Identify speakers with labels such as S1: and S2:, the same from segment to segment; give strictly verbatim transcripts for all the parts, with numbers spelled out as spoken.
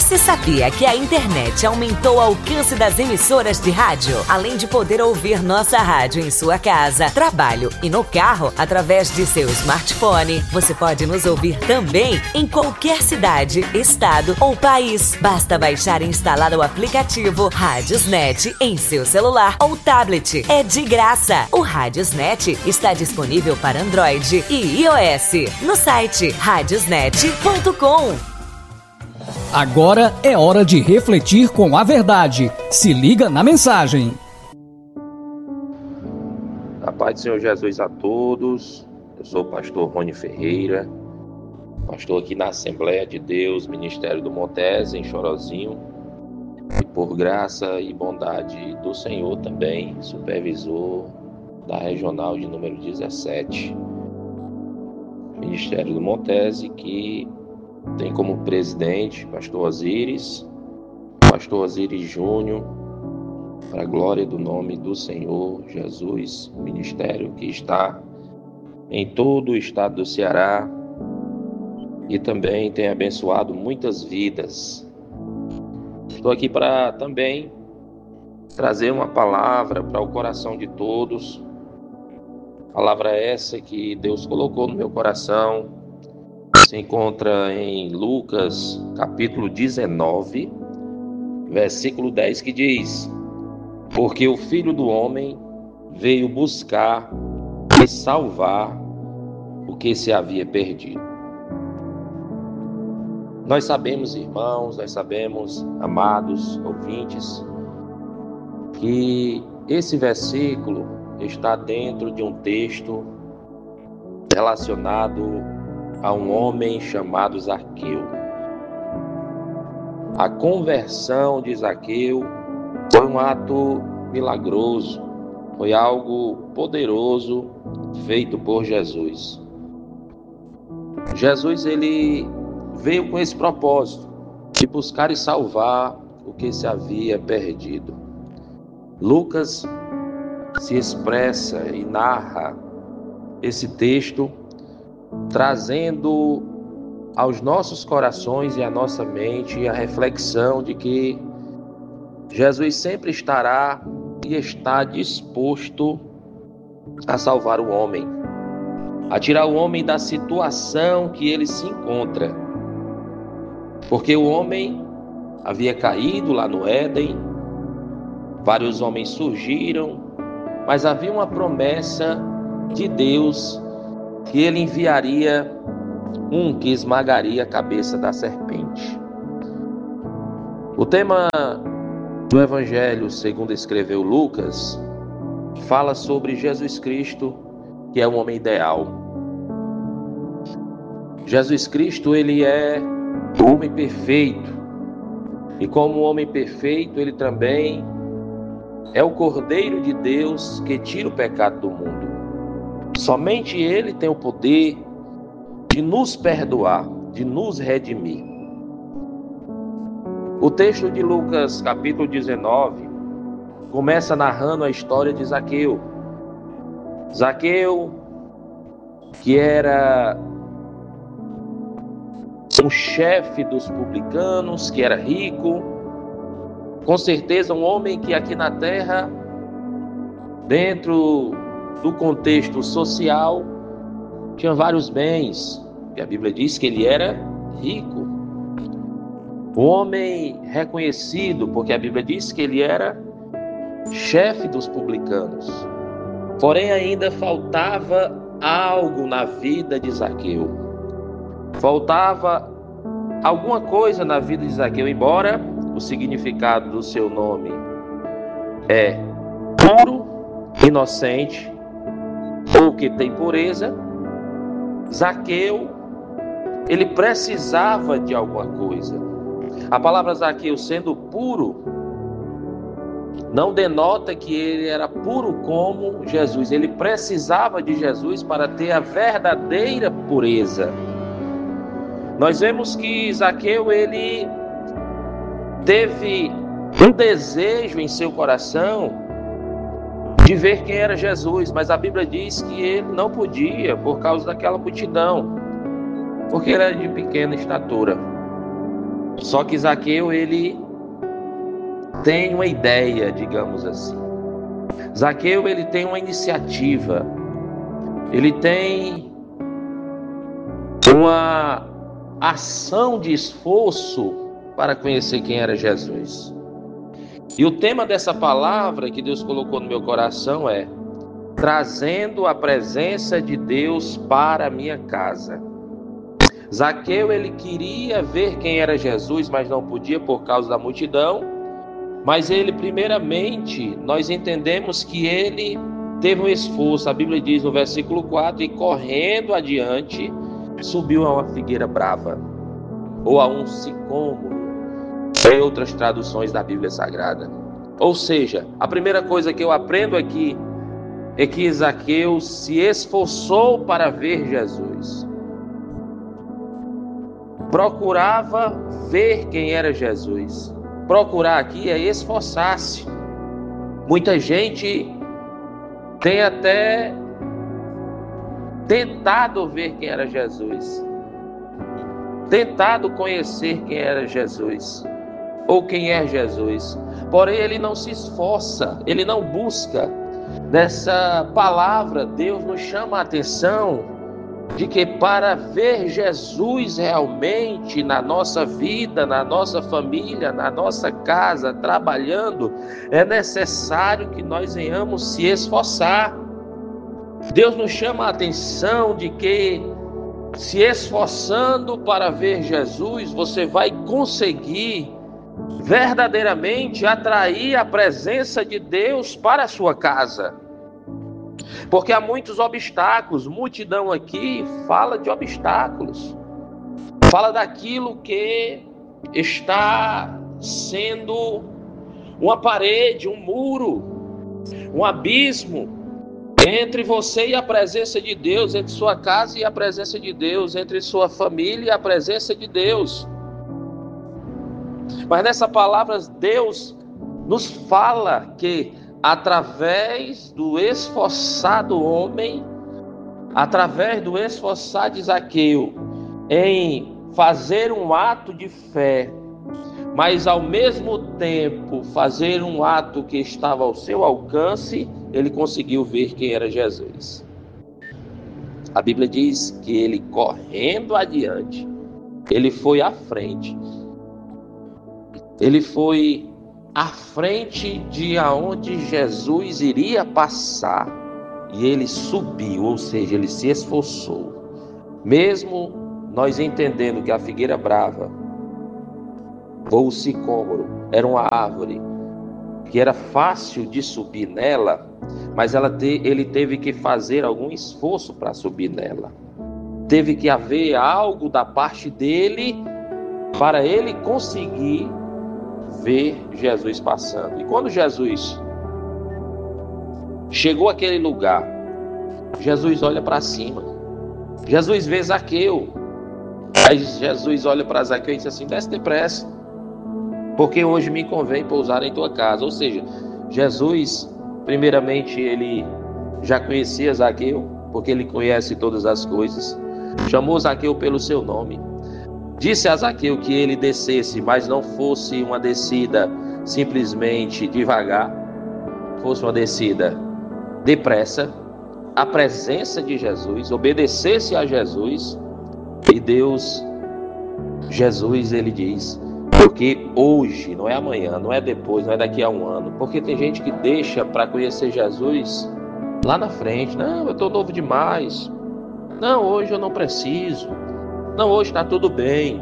S1: Você sabia que a internet aumentou o alcance das emissoras de rádio? Além de poder ouvir nossa rádio em sua casa, trabalho e no carro, através de seu smartphone, você pode nos ouvir também em qualquer cidade, estado ou país. Basta baixar e instalar o aplicativo Radiosnet em seu celular ou tablet. É de graça. O Radiosnet está disponível para Android e iOS no site radiosnet ponto com.
S2: Agora é hora de refletir com a verdade. Se liga na mensagem.
S3: A paz do Senhor Jesus a todos. Eu sou o pastor Rony Ferreira, pastor aqui na Assembleia de Deus, Ministério do Montese, em Chorozinho. E por graça e bondade do Senhor também, supervisor da Regional de número dezessete. Ministério do Montese, que tem como presidente pastor Osíris, pastor Osíris Júnior, para a glória do nome do Senhor Jesus, ministério que está em todo o estado do Ceará e também tem abençoado muitas vidas. Estou aqui para também trazer uma palavra para o coração de todos, palavra essa que Deus colocou no meu coração. Se encontra em Lucas, capítulo dezenove, versículo dez, que diz: porque o Filho do Homem veio buscar e salvar o que se havia perdido. Nós sabemos, irmãos, nós sabemos, amados ouvintes, que esse versículo está dentro de um texto relacionado a um homem chamado Zaqueu. A conversão de Zaqueu foi um ato milagroso, foi algo poderoso feito por Jesus. Jesus, ele veio com esse propósito de buscar e salvar o que se havia perdido. Lucas se expressa e narra esse texto trazendo aos nossos corações e à nossa mente a reflexão de que Jesus sempre estará e está disposto a salvar o homem, a tirar o homem da situação que ele se encontra. Porque o homem havia caído lá no Éden, vários homens surgiram, mas havia uma promessa de Deus que ele enviaria um que esmagaria a cabeça da serpente. O tema do Evangelho, segundo escreveu Lucas, fala sobre Jesus Cristo, que é o homem ideal. Jesus Cristo, ele é o homem perfeito. E como homem perfeito, ele também é o Cordeiro de Deus que tira o pecado do mundo. Somente ele tem o poder de nos perdoar, de nos redimir. O texto de Lucas, capítulo dezenove, começa narrando a história de Zaqueu. Zaqueu, que era um chefe dos publicanos, que era rico, com certeza um homem que aqui na terra, dentro do contexto social, tinha vários bens, e a Bíblia diz que ele era rico. Um homem reconhecido, porque a Bíblia diz que ele era chefe dos publicanos. Porém, ainda faltava algo na vida de Zaqueu. Faltava alguma coisa na vida de Zaqueu, embora o significado do seu nome é puro, inocente, ou que tem pureza. Zaqueu, ele precisava de alguma coisa. A palavra Zaqueu, sendo puro, não denota que ele era puro como Jesus. Ele precisava de Jesus para ter a verdadeira pureza. Nós vemos que Zaqueu, ele teve um desejo em seu coração de ver quem era Jesus, mas a Bíblia diz que ele não podia por causa daquela multidão, porque ele era de pequena estatura. Só que Zaqueu, ele tem uma ideia, digamos assim. Zaqueu, ele tem uma iniciativa. Ele tem uma ação de esforço para conhecer quem era Jesus. E o tema dessa palavra que Deus colocou no meu coração é: trazendo a presença de Deus para a minha casa. Zaqueu, ele queria ver quem era Jesus, mas não podia por causa da multidão. Mas ele, primeiramente, nós entendemos que ele teve um esforço. A Bíblia diz no versículo quatro: e correndo adiante, subiu a uma figueira brava, ou a um sicômoro, em outras traduções da Bíblia Sagrada. Ou seja, a primeira coisa que eu aprendo aqui é que Zaqueu se esforçou para ver Jesus. Procurava ver quem era Jesus. Procurar aqui é esforçar-se. Muita gente tem até tentado ver quem era Jesus, tentado conhecer quem era Jesus, ou quem é Jesus, porém ele não se esforça, ele não busca. Nessa palavra, Deus nos chama a atenção de que para ver Jesus realmente na nossa vida, na nossa família, na nossa casa, trabalhando, é necessário que nós venhamos se esforçar. Deus nos chama a atenção de que, se esforçando para ver Jesus, você vai conseguir verdadeiramente atrair a presença de Deus para a sua casa. Porque há muitos obstáculos. Multidão aqui fala de obstáculos, fala daquilo que está sendo uma parede, um muro, um abismo entre você e a presença de Deus, entre sua casa e a presença de Deus, entre sua família e a presença de Deus. Mas nessa palavra, Deus nos fala que através do esforçado homem, através do esforçado de Zaqueu, em fazer um ato de fé, mas ao mesmo tempo fazer um ato que estava ao seu alcance, ele conseguiu ver quem era Jesus. A Bíblia diz que ele, correndo adiante, ele foi à frente. Ele foi à frente de aonde Jesus iria passar, e ele subiu, ou seja, ele se esforçou. Mesmo nós entendendo que a figueira brava ou o sicômoro era uma árvore que era fácil de subir nela, mas ela te, ele teve que fazer algum esforço para subir nela. Teve que haver algo da parte dele para ele conseguir ver Jesus passando. E quando Jesus chegou àquele lugar, Jesus olha para cima. Jesus vê Zaqueu. Aí Jesus olha para Zaqueu e diz assim: desce depressa, porque hoje me convém pousar em tua casa. Ou seja, Jesus, primeiramente, ele já conhecia Zaqueu, porque ele conhece todas as coisas. Chamou Zaqueu pelo seu nome. Disse a Zaqueu que ele descesse, mas não fosse uma descida simplesmente devagar, fosse uma descida depressa, à presença de Jesus, obedecesse a Jesus. E Deus, Jesus, ele diz: porque hoje, não é amanhã, não é depois, não é daqui a um ano. Porque tem gente que deixa para conhecer Jesus lá na frente. Não, eu estou novo demais. Não, hoje eu não preciso. Não, hoje está tudo bem.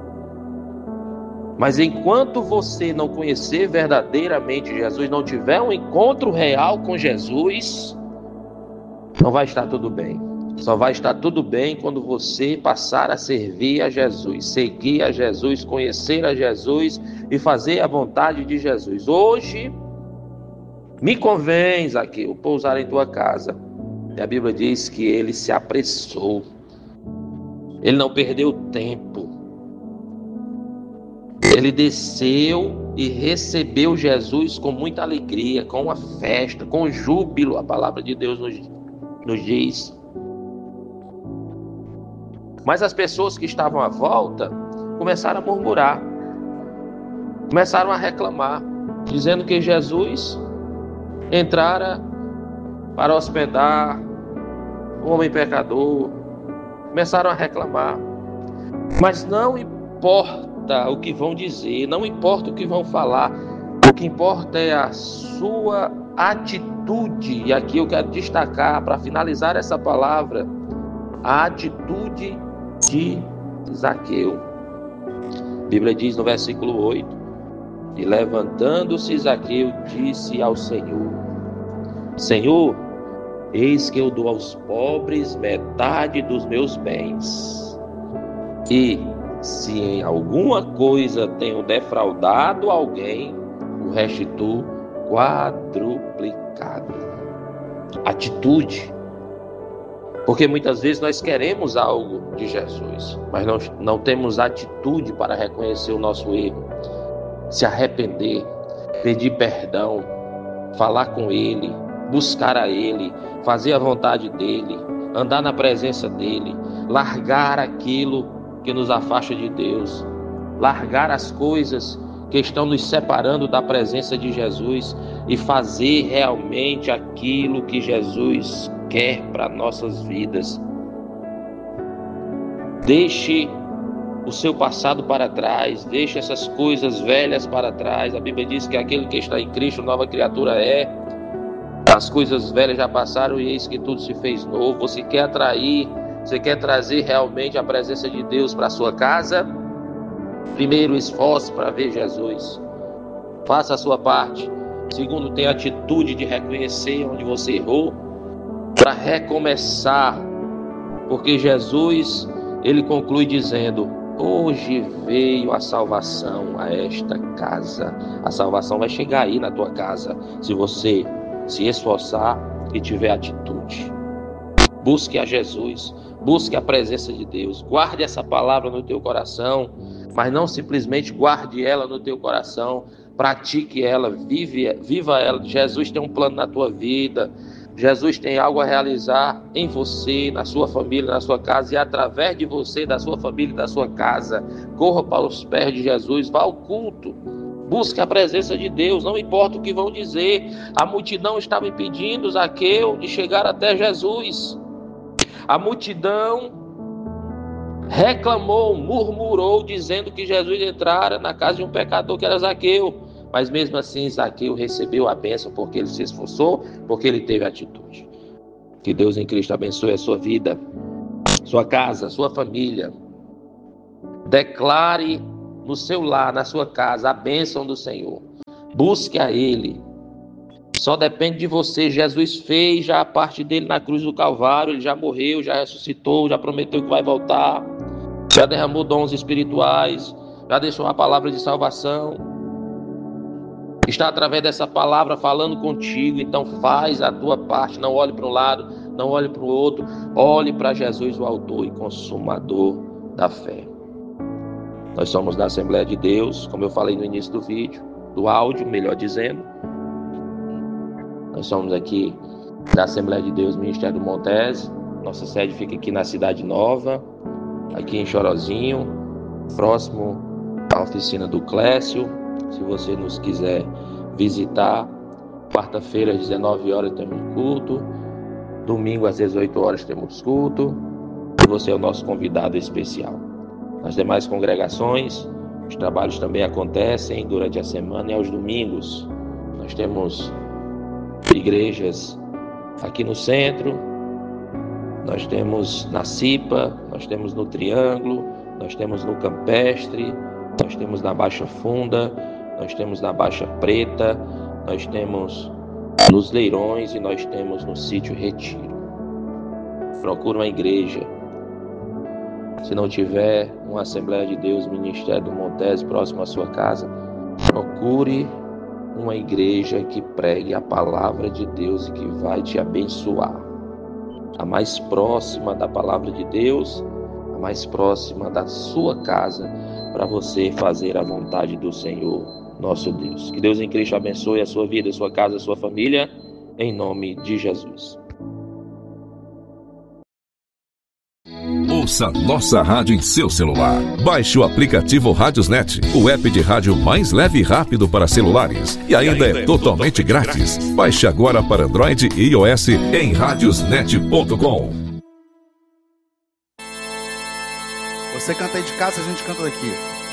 S3: Mas enquanto você não conhecer verdadeiramente Jesus, não tiver um encontro real com Jesus, não vai estar tudo bem. Só vai estar tudo bem quando você passar a servir a Jesus, seguir a Jesus, conhecer a Jesus e fazer a vontade de Jesus. Hoje, me convém, Zaqueu, pousar em tua casa. E a Bíblia diz que ele se apressou. Ele não perdeu tempo. Ele desceu e recebeu Jesus com muita alegria, com uma festa, com júbilo. A palavra de Deus nos, nos diz. Mas as pessoas que estavam à volta começaram a murmurar. Começaram a reclamar, dizendo que Jesus entrara para hospedar o homem pecador. Começaram a reclamar. Mas não importa o que vão dizer, não importa o que vão falar, o que importa é a sua atitude. E aqui eu quero destacar, para finalizar essa palavra, a atitude de Zaqueu. A Bíblia diz no versículo oito: e levantando-se Zaqueu, disse ao Senhor: Senhor, eis que eu dou aos pobres metade dos meus bens, e se em alguma coisa tenho defraudado alguém, o restituo quadruplicado. Atitude. Porque muitas vezes nós queremos algo de Jesus, mas não, não temos atitude para reconhecer o nosso erro, se arrepender, pedir perdão, falar com Ele, buscar a Ele, fazer a vontade dEle, andar na presença dEle, largar aquilo que nos afasta de Deus, largar as coisas que estão nos separando da presença de Jesus e fazer realmente aquilo que Jesus quer para nossas vidas. Deixe o seu passado para trás, deixe essas coisas velhas para trás. A Bíblia diz que aquele que está em Cristo, nova criatura é. As coisas velhas já passaram e eis que tudo se fez novo. Você quer atrair, você quer trazer realmente a presença de Deus para a sua casa? Primeiro, esforce para ver Jesus. Faça a sua parte. Segundo, tenha atitude de reconhecer onde você errou, para recomeçar. Porque Jesus, ele conclui dizendo: hoje veio a salvação a esta casa. A salvação vai chegar aí na tua casa, se você se esforçar e tiver atitude. Busque a Jesus, busque a presença de Deus. Guarde essa palavra no teu coração, mas não simplesmente guarde ela no teu coração. Pratique ela, vive, viva ela. Jesus tem um plano na tua vida. Jesus tem algo a realizar em você, na sua família, na sua casa, e através de você, da sua família, da sua casa. Corra para os pés de Jesus, vá ao culto, busque a presença de Deus, não importa o que vão dizer. A multidão estava impedindo Zaqueu de chegar até Jesus. A multidão reclamou, murmurou, dizendo que Jesus entrara na casa de um pecador que era Zaqueu. Mas mesmo assim, Zaqueu recebeu a bênção porque ele se esforçou, porque ele teve atitude. Que Deus em Cristo abençoe a sua vida, sua casa, sua família. Declare no seu lar, na sua casa, a bênção do Senhor. Busque a Ele. Só depende de você. Jesus fez já a parte dele na cruz do Calvário. Ele já morreu, já ressuscitou, já prometeu que vai voltar. Já derramou dons espirituais, já deixou a palavra de salvação. Está através dessa palavra falando contigo. Então faz a tua parte. Não olhe para um lado, não olhe para o outro. Olhe para Jesus, o autor e consumador da fé. Nós somos da Assembleia de Deus, como eu falei no início do vídeo, do áudio, melhor dizendo. Nós somos aqui da Assembleia de Deus, Ministério do Montese. Nossa sede fica aqui na Cidade Nova, aqui em Chorozinho, próximo à oficina do Clécio. Se você nos quiser visitar, quarta-feira às dezenove horas temos culto, domingo às dezoito horas temos culto, e você é o nosso convidado especial. Nas demais congregações, os trabalhos também acontecem durante a semana e aos domingos. Nós temos igrejas aqui no centro, nós temos na Cipa, nós temos no Triângulo, nós temos no Campestre, nós temos na Baixa Funda, nós temos na Baixa Preta, nós temos nos Leirões e nós temos no Sítio Retiro. Procure uma igreja. Se não tiver uma Assembleia de Deus, Ministério do Montese próximo à sua casa, procure uma igreja que pregue a palavra de Deus e que vai te abençoar. A mais próxima da palavra de Deus, a mais próxima da sua casa, para você fazer a vontade do Senhor, nosso Deus. Que Deus em Cristo abençoe a sua vida, a sua casa, a sua família, em nome de Jesus.
S4: Ouça nossa rádio em seu celular. Baixe o aplicativo Radiosnet, o app de rádio mais leve e rápido para celulares. E ainda, e ainda é, é totalmente, totalmente grátis. grátis. Baixe agora para Android e iOS em radiosnet ponto com.
S5: Você canta aí de casa, a gente canta daqui.